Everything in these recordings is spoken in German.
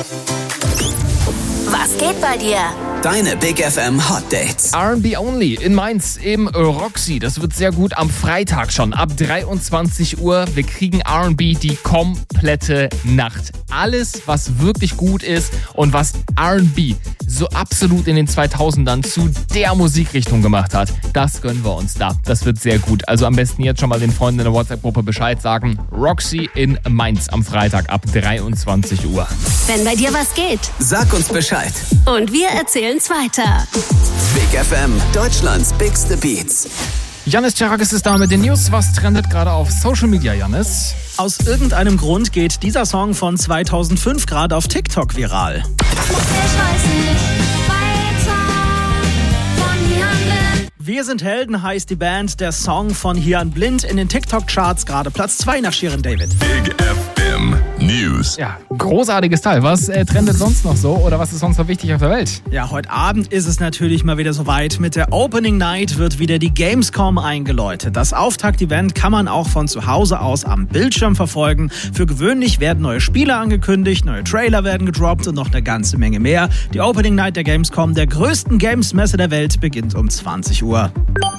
Was geht bei dir? Deine Big FM Hot Dates. R&B Only in Mainz im Roxy. Das wird sehr gut am Freitag schon. Ab 23 Uhr. Wir kriegen R&B die komplette Nacht. Alles, was wirklich gut ist und was R&B so absolut in den 2000ern zu der Musikrichtung gemacht hat, das gönnen wir uns da. Das wird sehr gut. Also am besten jetzt schon mal den Freunden in der WhatsApp-Gruppe Bescheid sagen. Roxy in Mainz am Freitag ab 23 Uhr. Wenn bei dir was geht, Sag uns Bescheid. und wir erzählen's weiter. Big FM, Deutschlands bigste Beats. Jannis Charakis ist da mit den News. Was trendet gerade auf Social Media, Jannis? Aus irgendeinem Grund geht dieser Song von 2005 gerade auf TikTok viral. Ich weiß nicht weiter von hier an Blind. Wir sind Helden heißt die Band, der Song von Hier an Blind in den TikTok-Charts gerade Platz 2 nach Shirin David. Big FM News. Ja, großartiges Teil. Was trendet sonst noch so oder was ist sonst noch wichtig auf der Welt? Ja, heute Abend ist es natürlich mal wieder soweit. Mit der Opening Night wird wieder die Gamescom eingeläutet. Das Auftakt-Event kann man auch von zu Hause aus am Bildschirm verfolgen. Für gewöhnlich werden neue Spiele angekündigt, neue Trailer werden gedroppt und noch eine ganze Menge mehr. Die Opening Night der Gamescom, der größten Games-Messe der Welt, beginnt um 20 Uhr.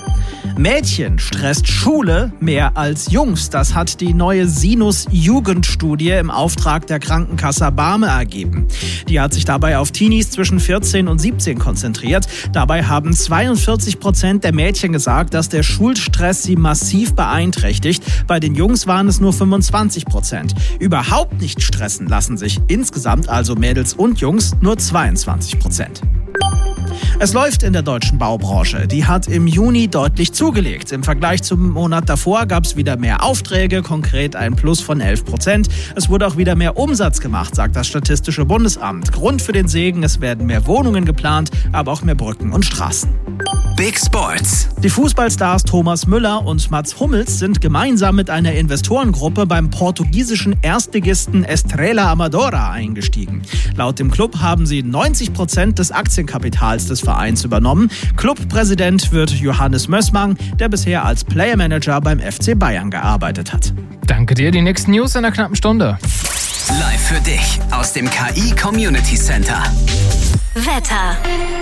Mädchen stresst Schule mehr als Jungs. Das hat die neue Sinus-Jugendstudie im Auftrag der Krankenkasse BAME ergeben. Die hat sich dabei auf Teenies zwischen 14 und 17 konzentriert. Dabei haben 42% der Mädchen gesagt, dass der Schulstress sie massiv beeinträchtigt. Bei den Jungs waren es nur 25%. Überhaupt nicht stressen lassen sich insgesamt, also Mädels und Jungs, nur 22%. Es läuft in der deutschen Baubranche. Die hat im Juni deutlich zugelegt. Im Vergleich zum Monat davor gab es wieder mehr Aufträge, konkret ein Plus von 11%. Es wurde auch wieder mehr Umsatz gemacht, sagt das Statistische Bundesamt. Grund für den Segen, es werden mehr Wohnungen geplant, aber auch mehr Brücken und Straßen. Big Sports. Die Fußballstars Thomas Müller und Mats Hummels sind gemeinsam mit einer Investorengruppe beim portugiesischen Erstligisten Estrela Amadora eingestiegen. Laut dem Club haben sie 90% des Aktienkapitals des Vereins übernommen. Clubpräsident wird Johannes Mössmann, der bisher als Playermanager beim FC Bayern gearbeitet hat. Danke dir. Die nächsten News in einer knappen Stunde. Live für dich aus dem KI Community Center. Wetter.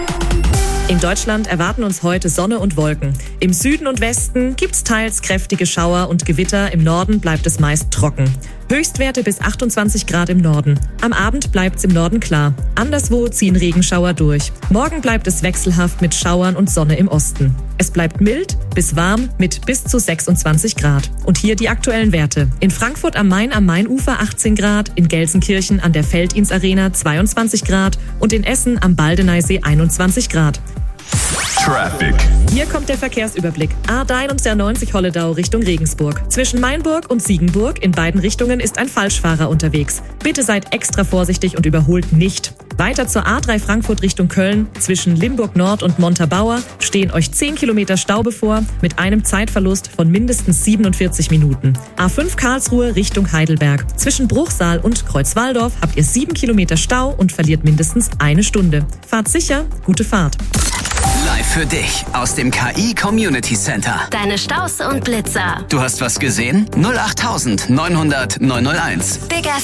In Deutschland erwarten uns heute Sonne und Wolken. Im Süden und Westen gibt's teils kräftige Schauer und Gewitter. Im Norden bleibt es meist trocken. Höchstwerte bis 28 Grad im Norden. Am Abend bleibt's im Norden klar. Anderswo ziehen Regenschauer durch. Morgen bleibt es wechselhaft mit Schauern und Sonne im Osten. Es bleibt mild bis warm mit bis zu 26 Grad. Und hier die aktuellen Werte. In Frankfurt am Main am Mainufer 18 Grad, in Gelsenkirchen an der Felddienst Arena 22 Grad und in Essen am Baldeneysee 21 Grad. Traffic. Hier kommt der Verkehrsüberblick. A9 und der 90 Holledau Richtung Regensburg. Zwischen Mainburg und Siegenburg in beiden Richtungen ist ein Falschfahrer unterwegs. Bitte seid extra vorsichtig und überholt nicht. Weiter zur A3 Frankfurt Richtung Köln. Zwischen Limburg Nord und Montabaur stehen euch 10 Kilometer Stau bevor mit einem Zeitverlust von mindestens 47 Minuten. A5 Karlsruhe Richtung Heidelberg. Zwischen Bruchsal und Kreuzwaldorf habt ihr 7 Kilometer Stau und verliert mindestens eine Stunde. Fahrt sicher, gute Fahrt. Live für dich aus dem KI Community Center. Deine Staus und Blitzer. Du hast was gesehen? 08900 901. Big